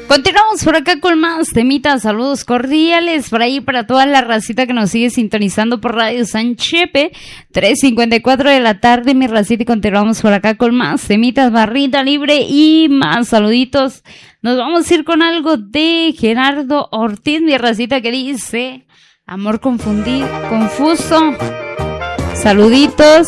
Continuamos por acá con más temitas, saludos cordiales por ahí para toda la racita que nos sigue sintonizando por Radio San Chepe, 3:54 de la tarde, mi racita, y continuamos por acá con más temitas, barrita libre y más saluditos. Nos vamos a ir con algo de Gerardo Ortiz, mi racita, que dice: amor confundido, confuso, saluditos.